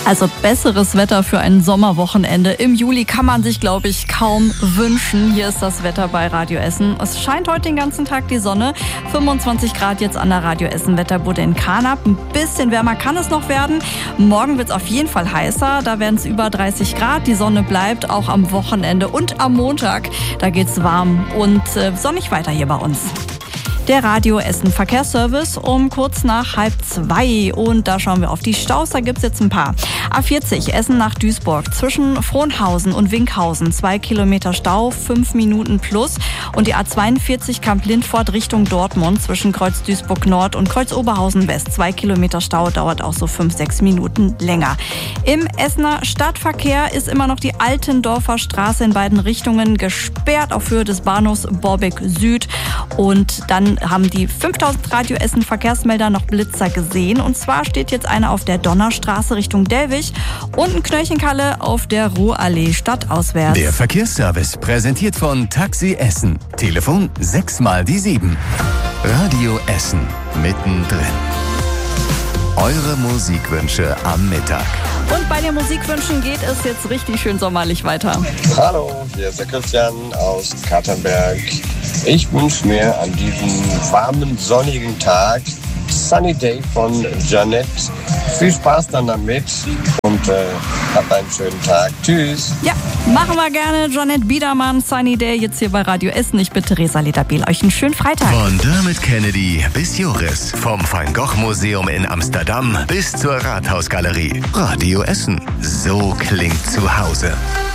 Also besseres Wetter für ein Sommerwochenende im Juli kann man sich, glaube ich, kaum wünschen. Hier ist das Wetter bei Radio Essen. Es scheint heute den ganzen Tag die Sonne. 25 Grad jetzt an der Radio Essen Wetterbude in Karnap. Ein bisschen wärmer kann es noch werden. Morgen wird es auf jeden Fall heißer. Da werden es über 30 Grad. Die Sonne bleibt auch am Wochenende und am Montag. Da geht es warm und sonnig weiter hier bei uns. Der Radio Essen Verkehrsservice um kurz nach 1:30. Und da schauen wir auf die Staus. Da gibt es jetzt ein paar. A40 Essen nach Duisburg zwischen Frohnhausen und Winkhausen. 2 Kilometer Stau, 5 Minuten plus. Und die A42 Kamp-Lindfort Richtung Dortmund zwischen Kreuz Duisburg Nord und Kreuz Oberhausen West. 2 Kilometer Stau, dauert auch so 5-6 Minuten länger. Im Essener Stadtverkehr ist immer noch die Altendorfer Straße in beiden Richtungen gesperrt auf Höhe des Bahnhofs Borbeck Süd. Und dann haben die 5000 Radio Essen Verkehrsmelder noch Blitzer gesehen. Und zwar steht jetzt einer auf der Donnerstraße Richtung Delwig und ein Knöllchenkalle auf der Ruhrallee stadtauswärts. Der Verkehrsservice präsentiert von Taxi Essen. Telefon 6x7. Radio Essen mittendrin. Eure Musikwünsche am Mittag. Und bei den Musikwünschen geht es jetzt richtig schön sommerlich weiter. Hallo, hier ist der Christian aus Katernberg. Ich wünsche mir an diesem warmen, sonnigen Tag Sunny Day von Jeanette. Viel Spaß dann damit und habt einen schönen Tag. Tschüss. Ja, machen wir gerne. Jeanette Biedermann, Sunny Day, jetzt hier bei Radio Essen. Ich bin Theresa Lederbiel. Euch einen schönen Freitag. Von Dermot Kennedy bis Joris. Vom Van Gogh Museum in Amsterdam bis zur Rathausgalerie. Radio Essen. So klingt zu Hause.